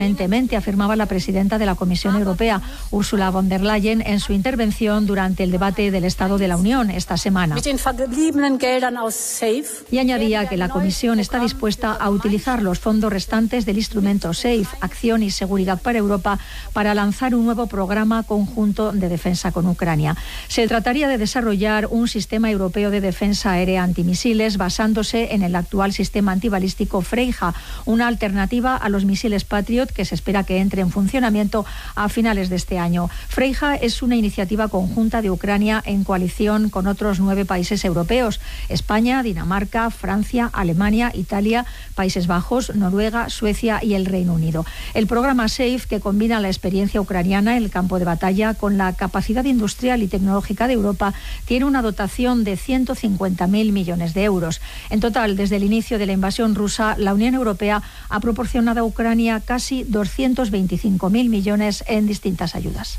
afirmaba la presidenta de la Comisión Europea, Ursula von der Leyen, en su intervención durante el debate del Estado de la Unión esta semana. Y añadía que la Comisión está dispuesta a utilizar los fondos restantes del instrumento SAFE, Acción y Seguridad para Europa, para lanzar un nuevo programa conjunto de defensa con Ucrania. Se trataría de desarrollar un sistema europeo de defensa aérea antimisiles basándose en el actual sistema antibalístico Freija, una alternativa a los misiles Patriot que se espera que entre en funcionamiento a finales de este año. Freija es una iniciativa conjunta de Ucrania en coalición con otros 9 países europeos: España, Dinamarca, Francia, Alemania, Italia, Países Bajos, Noruega, Suecia y el Reino Unido. El programa SAFE, que combina la experiencia ucraniana en el campo de batalla con la capacidad industrial y tecnológica de Europa, tiene una dotación de 150.000 millones de euros. En total, desde el inicio de la invasión rusa, la Unión Europea ha proporcionado a Ucrania casi 225.000 millones en distintas ayudas.